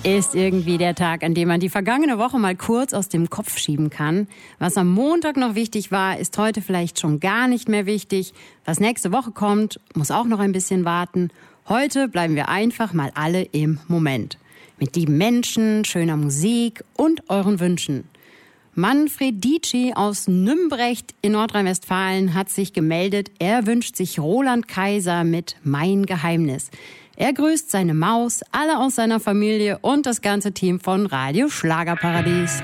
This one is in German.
ist irgendwie der Tag, an dem man die vergangene Woche mal kurz aus dem Kopf schieben kann. Was am Montag noch wichtig war, ist heute vielleicht schon gar nicht mehr wichtig. Was nächste Woche kommt, muss auch noch ein bisschen warten. Heute bleiben wir einfach mal alle im Moment. Mit lieben Menschen, schöner Musik und euren Wünschen. Manfred Dietschi aus Nümbrecht in Nordrhein-Westfalen hat sich gemeldet. Er wünscht sich Roland Kaiser mit Mein Geheimnis. Er grüßt seine Maus, alle aus seiner Familie und das ganze Team von Radio Schlagerparadies.